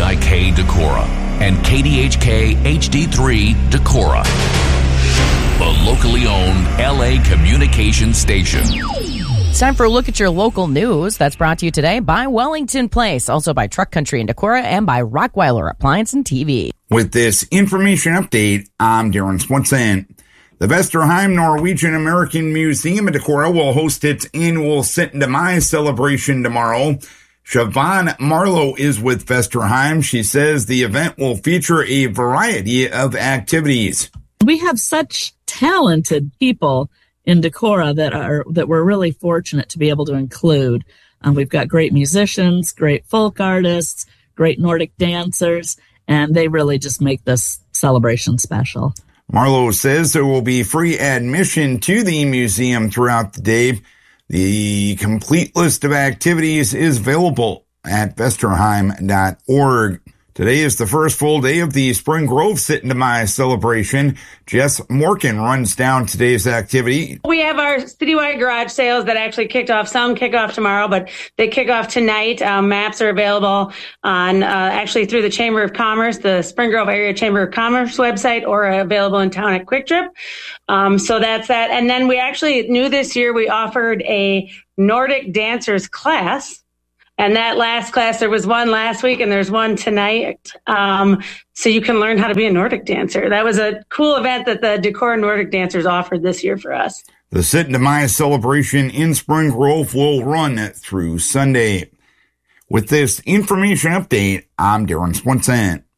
WVIK Decorah and KDHK HD3 Decorah, the locally owned LA communication station. It's time for a look at your local news. That's brought to you today by Wellington Place, also by Truck Country in Decorah, and by Rockweiler Appliance and TV. With this information update, I'm Darren Swanson. The Vesterheim Norwegian American Museum in Decorah will host its annual Sit and Demise celebration tomorrow. Siobhan Marlowe is with Vesterheim. She says the event will feature a variety of activities. We have such talented people in Decorah that we're really fortunate to be able to include. We've got great musicians, great folk artists, great Nordic dancers, and they really just make this celebration special. Marlowe says there will be free admission to the museum throughout the day. The complete list of activities is available at vesterheim.org. Today is the first full day of the Spring Grove Sit and Demise celebration. Jess Morkin runs down today's activity. We have our citywide garage sales that actually kicked off. Some kick off tomorrow, but they kick off tonight. Maps are available on actually through the Chamber of Commerce, the Spring Grove Area Chamber of Commerce website, or available in town at Quick Trip. So that's that. And then we actually knew this year we offered a Nordic dancers class. And that last class, there was one last week and there's one tonight. So you can learn how to be a Nordic dancer. That was a cool event that the Decorah Nordic dancers offered this year for us. The Sit and Demise celebration in Spring Grove will run through Sunday. With this information update, I'm Darren Swanson.